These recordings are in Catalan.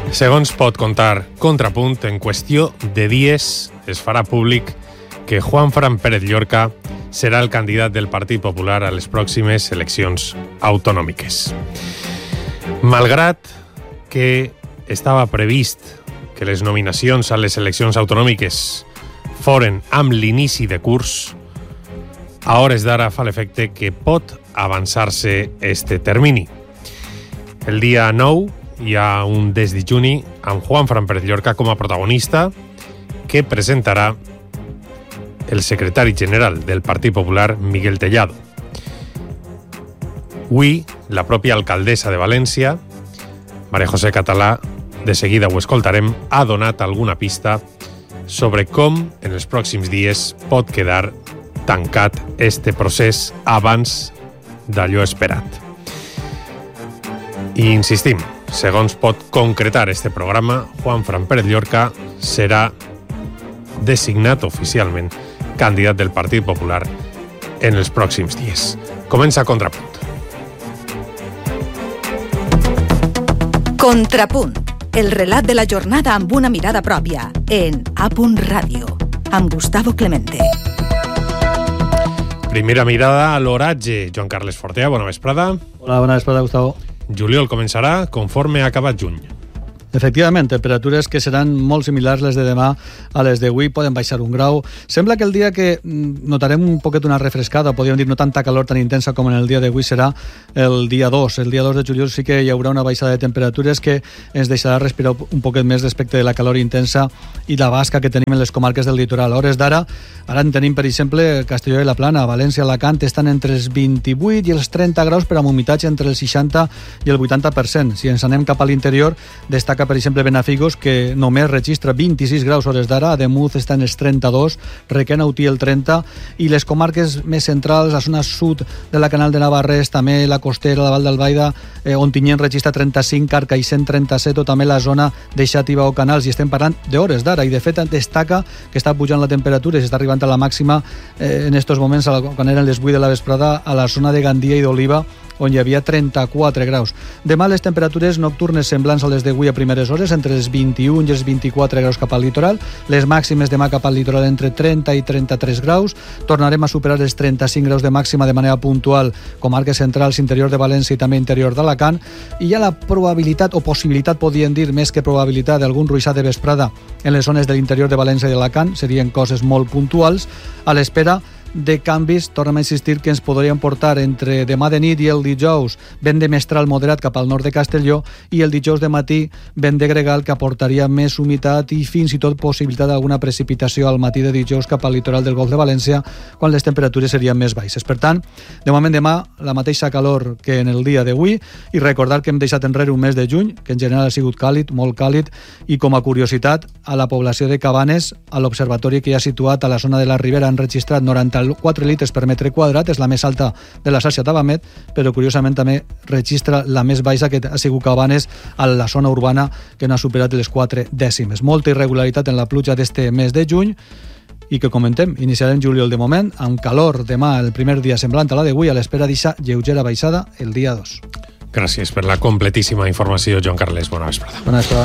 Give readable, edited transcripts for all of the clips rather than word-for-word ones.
Segons pot contar Contrapunt, en qüestió de dies es farà públic que Juanfran Pérez Llorca serà el candidat del Partit Popular a les pròximes eleccions autonòmiques. Malgrat que estava previst que les nominacions a les eleccions autonòmiques foren amb l'inici de curs, a hores d'ara fa l'efecte que pot avançar-se este termini. El dia 9 hi ha un desdejuni amb Juanfran Pérez Llorca com a protagonista que presentarà el secretari general del Partit Popular, Miguel Tellado. Avui, la pròpia alcaldessa de València, María José Català, de seguida ho escoltarem, ha donat alguna pista sobre com en els pròxims dies pot quedar tancat este procés abans d'allò esperat. I insistim, segons pot concretar este programa, Juanfran Pérez Llorca serà designat oficialment candidat del Partit Popular en els pròxims dies. Comença Contrapunt. Contrapunt, el relat de la jornada amb una mirada pròpia, en A. Ràdio, amb Gustavo Clemente. Primera mirada a l'oratge. Joan Carles Fortea, bona vesprada. Hola, bona vesprada, Gustavo. Juliol començarà conforme ha acabat juny. Efectivament, temperatures que seran molt similars les de demà a les d'avui, poden baixar un grau. Sembla que el dia que notarem un poquet una refrescada, podríem dir no tanta calor tan intensa com en el dia d'avui, serà el dia 2. El dia 2 de juliol sí que hi haurà una baixada de temperatures que ens deixarà respirar un poquet més respecte de la calor intensa i la basca que tenim en les comarques del litoral. A hores d'ara, ara en tenim, per exemple, Castelló i la Plana, València, Alacant, estan entre els 28 i els 30 graus per amb humitatge entre el 60 i el 80%. Si ens anem cap a l'interior, destaca per exemple Benafigos, que només registra 26 graus hores d'ara, Ademuz està en els 32, Requena, Utí el 30, i les comarques més centrals, la zona sud de la Canal de Navarrés, també la costera, la Val d'Albaida, Ontinyent registra 35, Carcaixent 37, o també la zona de Xàtiva o Canals, i estem parlant d'hores d'ara, i de fet destaca que està pujant la temperatura i s'està arribant a la màxima en estos moments, quan eren les 8 de la vesprada, a la zona de Gandia i d'Oliva, on hi havia 34 graus. Demà les temperatures nocturnes semblants a les d'avui a primeres hores, entre els 21 i els 24 graus cap al litoral, les màximes demà cap al litoral entre 30 i 33 graus, tornarem a superar els 35 graus de màxima de manera puntual, comarques centrals, interior de València i també interior d'Alacant, i hi ha la probabilitat, o possibilitat, podríem dir, més que probabilitat, d'algun ruixat de vesprada en les zones de l'interior de València i d'Alacant, serien coses molt puntuals, a l'espera de canvis, tornem a insistir, que ens podrien portar entre demà de nit i el dijous vent de mestral moderat cap al nord de Castelló i el dijous de matí vent de gregal que aportaria més humitat i fins i tot possibilitat d'alguna precipitació al matí de dijous cap al litoral del Golf de València, quan les temperatures serien més baixes. Per tant, de moment demà la mateixa calor que en el dia d'avui, i recordar que hem deixat enrere un mes de juny que en general ha sigut càlid, molt càlid, i com a curiositat, a la població de Cabanes, a l'observatori que hi ha situat a la zona de la Ribera, han registrat 4 litres per metre quadrat, és la més alta de la xarxa Tabamet, però curiosament també registra la més baixa, que ha sigut Cabanes, a la zona urbana, que no ha superat les 4 dècimes. Molta irregularitat en la pluja d'este mes de juny, i que comentem, iniciarem juliol de moment, amb calor demà el primer dia semblant a la d'avui, a l'espera d'eixa lleugera baixada el dia 2. Gràcies per la completíssima informació, Joan Carles. Bona vesprada. Bona vesprada.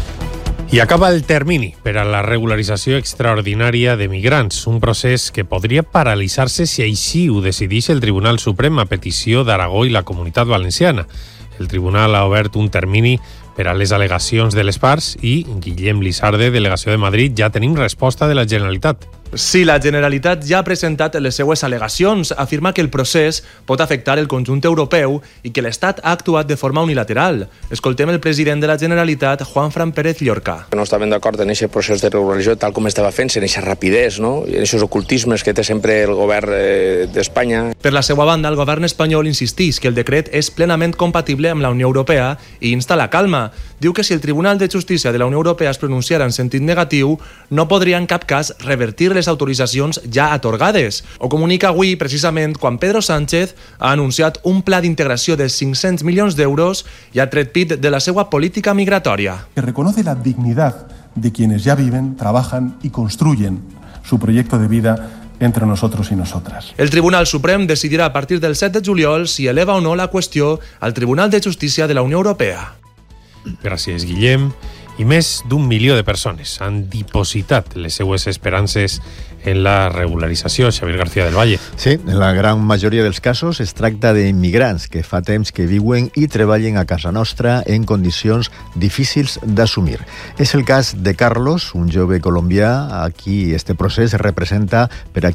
I acaba el termini per a la regularització extraordinària de migrants, un procés que podria paralitzar-se si així ho decideix el Tribunal Suprem a petició d'Aragó i la Comunitat Valenciana. El tribunal ha obert un termini per a les al·legacions de les parts i, Guillem Lizarde, delegació de Madrid, ja tenim resposta de la Generalitat. Sí, la Generalitat ja ha presentat les seues al·legacions, afirma que el procés pot afectar el conjunt europeu i que l'Estat ha actuat de forma unilateral. Escoltem el president de la Generalitat, Juanfran Pérez Llorca. No estàvem d'acord en aquest procés de regularització tal com estava fent, en aquesta rapidesa, no? I en aquests ocultismes que té sempre el govern d'Espanya. Per la seva banda, el govern espanyol insisteix que el decret és plenament compatible amb la Unió Europea i insta la calma. Diu que si el Tribunal de Justícia de la Unió Europea es pronunciara en sentit negatiu, no podria en cap cas revertir les autoritzacions ja atorgades. Ho comunica avui, precisament, quan Pedro Sánchez ha anunciat un pla d'integració de 500 milions d'euros i ha tret pit de la seva política migratòria. Que reconoce la dignidad de quienes ya viven, trabajan y construyen su proyecto de vida entre nosotros y nosotras. El Tribunal Suprem decidirà a partir del 7 de juliol si eleva o no la qüestió al Tribunal de Justícia de la Unió Europea. gràcies Guillem, i més d'1 milió de persones han dipositat les seues esperances en la regularització. Xavier García del Valle. Sí, en la gran majoria dels casos es tracta d'immigrants que fa temps que viuen i treballen a casa nostra en condicions difícils d'assumir. És el cas de Carlos, un jove colombià, aquí este procés representa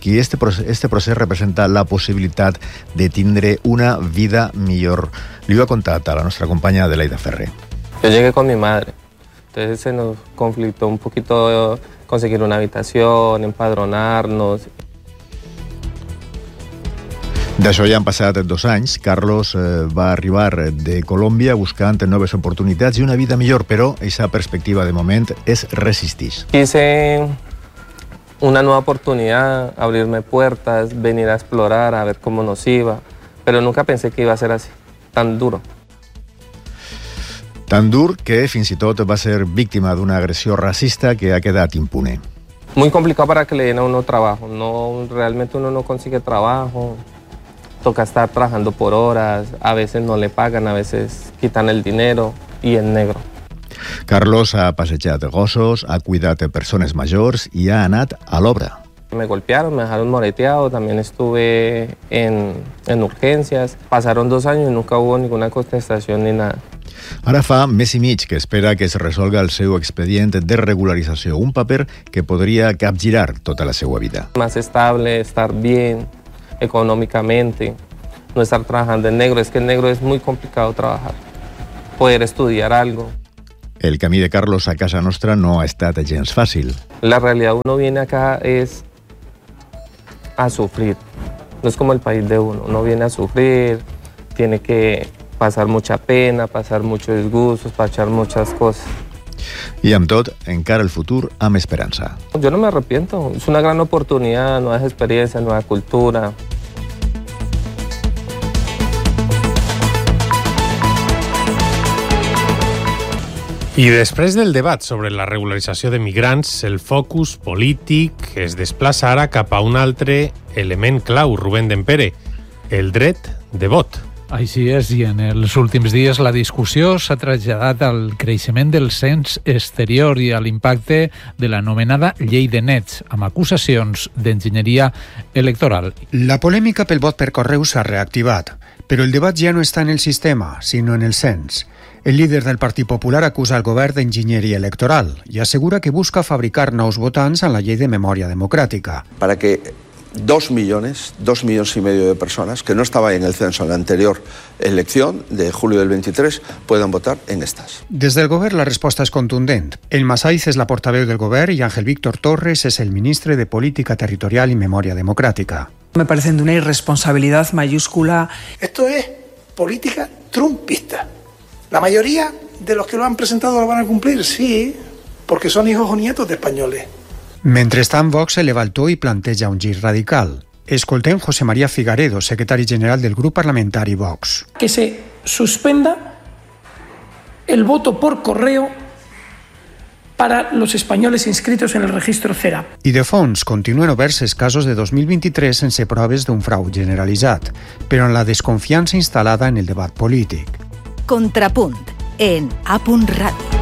la possibilitat de tindre una vida millor. Li ho ha contat a la nostra companya Adelaida Ferrer. Yo llegué con mi madre, entonces se nos conflictó un poquito conseguir una habitación, empadronarnos. D'això ja han passat 2 anys. Carlos va arribar de Colòmbia buscant noves oportunitats i una vida millor, però aquesta perspectiva de moment es resisteix. Quise una nueva oportunidad, abrirme puertas, venir a explorar, a ver cómo nos iba, pero nunca pensé que iba a ser así, tan duro. Tan dur que fins i tot va ser víctima d'una agressió racista que ha quedat impune. Muy complicado para que le den a uno trabajo. No, realmente uno no consigue trabajo. Toca estar trabajando por horas. A veces no le pagan, a veces quitan el dinero y en negro. Carlos ha passejat gossos, ha cuidat persones majors i ha anat a l'obra. Me golpearon, me dejaron moreteado, también estuve en urgencias. Pasaron 2 años y nunca hubo ninguna contestación ni nada. Ara fa mes i mig que espera que es resolga el seu expedient de regularització, un paper que podria capgirar tota la seva vida. Más estable, estar bien económicamente, no estar trabajando en negro. Es que en negro es muy complicado trabajar, poder estudiar algo. El camí de Carlos a casa nostra no ha estat gens fàcil. La realidad, uno viene acá es a sufrir. No es como el país de uno viene a sufrir, tiene que pasar mucha pena, pasar muchos disgustos, pasar muchas cosas. I amb tot, encara el futur amb esperança. Yo no me arrepiento, es una gran oportunidad, nuevas experiencias, nueva cultura. I després del debat sobre la regularització de migrants, el focus polític es desplaça ara cap a un altre element clau, Rubén Dempere, el dret de vot. Així és, i en els últims dies la discussió s'ha traslladat al creixement del cens exterior i a l'impacte de l'anomenada llei de nets, amb acusacions d'enginyeria electoral. La polèmica pel vot per correu s'ha reactivat, però el debat ja no està en el sistema, sinó en el cens. El líder del Partit Popular acusa el govern d'enginyeria electoral i assegura que busca fabricar nous votants en la llei de memòria democràtica. Para que 2 millones y medio de personas que no estaban en el censo en la anterior elección de julio del 23 puedan votar en estas. Des del govern la resposta és contundent. El Masaiz és la portaveu del govern i Ángel Víctor Torres és el ministre de Política Territorial y Memoria Democrática. Me parece de una irresponsabilidad mayúscula. Esto es política trumpista. La mayoría de los que lo han presentado lo van a cumplir, sí, porque son hijos o nietos de españoles. Mentrestant, Vox eleva el to i planteja un gir radical. Escoltem José María Figaredo, secretari general del grup parlamentari Vox. Que se suspenda el voto por correo para los españoles inscritos en el registro CERA. I de fons, continuen oberts els casos de 2023 sense proves d'un frau generalitzat, però en la desconfiança instal·lada en el debat polític. Contrapunt, en A.Radio.